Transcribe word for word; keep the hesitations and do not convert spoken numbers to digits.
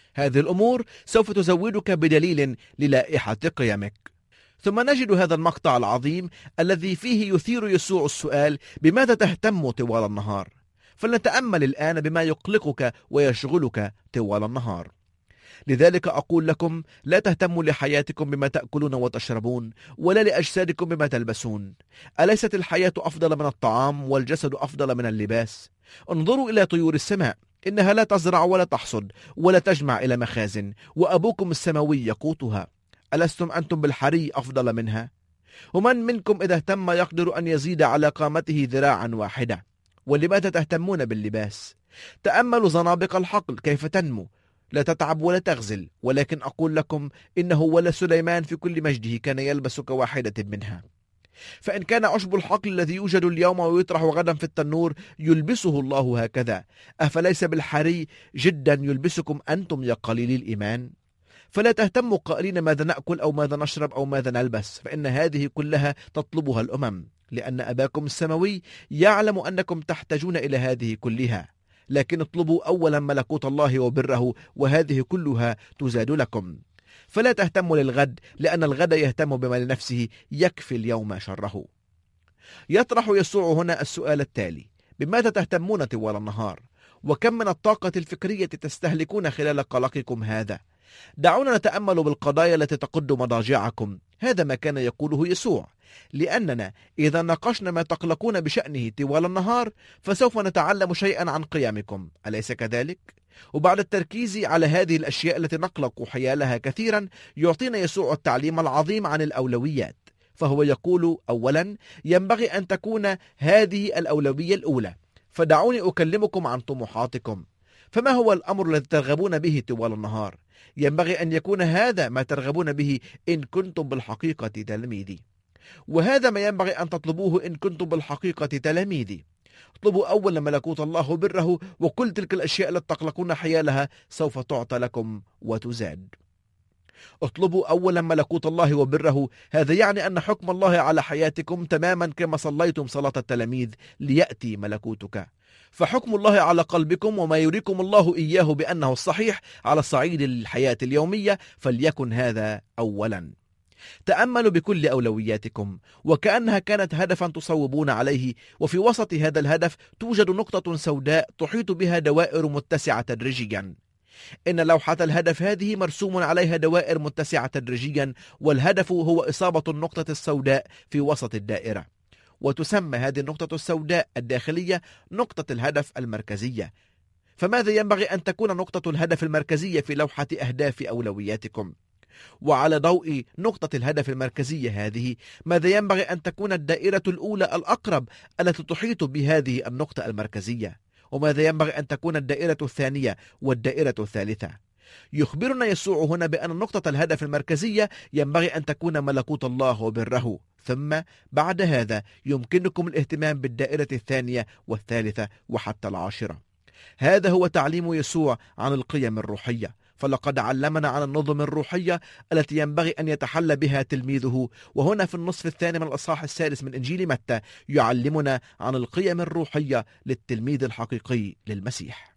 هذه الأمور سوف تزودك بدليل للائحة قيمك. ثم نجد هذا المقطع العظيم الذي فيه يثير يسوع السؤال: بماذا تهتم طوال النهار؟ فلنتأمل الآن بما يقلقك ويشغلك طوال النهار. لذلك أقول لكم: لا تهتموا لحياتكم بما تأكلون وتشربون، ولا لأجسادكم بما تلبسون. أليست الحياة أفضل من الطعام، والجسد أفضل من اللباس؟ انظروا إلى طيور السماء، إنها لا تزرع ولا تحصد ولا تجمع إلى مخازن، وأبوكم السماوي يقوتها. ألستم أنتم بالحري أفضل منها؟ ومن منكم إذا اهتم يقدر أن يزيد على قامته ذراعا واحدة؟ ولماذا تهتمون باللباس؟ تأملوا زنابق الحقل كيف تنمو، لا تتعب ولا تغزل. ولكن أقول لكم إنه ولا سليمان في كل مجده كان يلبس كواحدة منها. فإن كان عشب الحقل الذي يوجد اليوم ويطرح غدا في التنور يلبسه الله هكذا، أفليس بالحري جدا يلبسكم أنتم يا قليلي الإيمان؟ فلا تهتموا قائلين ماذا نأكل أو ماذا نشرب أو ماذا نلبس، فإن هذه كلها تطلبها الأمم، لأن أباكم السماوي يعلم أنكم تحتاجون إلى هذه كلها. لكن اطلبوا أولا ملكوت الله وبره، وهذه كلها تزاد لكم. فلا تهتموا للغد، لأن الغد يهتم بما لنفسه، يكفي اليوم شره. يطرح يسوع هنا السؤال التالي: بماذا تهتمون طوال النهار؟ وكم من الطاقة الفكرية تستهلكون خلال قلقكم هذا؟ دعونا نتأمل بالقضايا التي تقود مضاجعكم. هذا ما كان يقوله يسوع، لأننا إذا ناقشنا ما تقلقون بشأنه طوال النهار فسوف نتعلم شيئا عن قيمكم، أليس كذلك؟ وبعد التركيز على هذه الأشياء التي نقلق حيالها كثيرا، يعطينا يسوع التعليم العظيم عن الأولويات. فهو يقول: أولا، ينبغي أن تكون هذه الأولوية الأولى. فدعوني أكلمكم عن طموحاتكم. فما هو الأمر الذي ترغبون به طوال النهار؟ ينبغي أن يكون هذا ما ترغبون به إن كنتم بالحقيقة تلاميذي. وهذا ما ينبغي أن تطلبوه إن كنتم بالحقيقة تلاميذي. اطلبوا أولا ملكوت الله وبره، وكل تلك الأشياء التي تقلقون حيالها سوف تعطى لكم وتزاد. اطلبوا أولا ملكوت الله وبره، هذا يعني أن حكم الله على حياتكم تماما كما صليتم صلاة التلاميذ: ليأتي ملكوتك. فحكم الله على قلبكم وما يريكم الله إياه بأنه الصحيح على صعيد الحياة اليومية، فليكن هذا أولا. تأملوا بكل أولوياتكم وكأنها كانت هدفا تصوبون عليه، وفي وسط هذا الهدف توجد نقطة سوداء تحيط بها دوائر متسعة تدريجيا. إن لوحة الهدف هذه مرسوم عليها دوائر متسعة تدريجيا، والهدف هو إصابة النقطة السوداء في وسط الدائرة. وتسمى هذه النقطة السوداء الداخلية نقطة الهدف المركزية. فماذا ينبغي أن تكون نقطة الهدف المركزية في لوحة أهداف أولوياتكم؟ وعلى ضوء نقطة الهدف المركزية هذه، ماذا ينبغي أن تكون الدائرة الأولى الأقرب التي تحيط بهذه النقطة المركزية؟ وماذا ينبغي أن تكون الدائرة الثانية والدائرة الثالثة؟ يخبرنا يسوع هنا بأن نقطة الهدف المركزية ينبغي أن تكون ملكوت الله وبره، ثم بعد هذا يمكنكم الاهتمام بالدائرة الثانية والثالثة وحتى العاشرة. هذا هو تعليم يسوع عن القيم الروحية، فلقد علمنا عن النظم الروحية التي ينبغي أن يتحلى بها تلميذه. وهنا في النصف الثاني من الأصحاح السادس من إنجيل متى يعلمنا عن القيم الروحية للتلميذ الحقيقي للمسيح.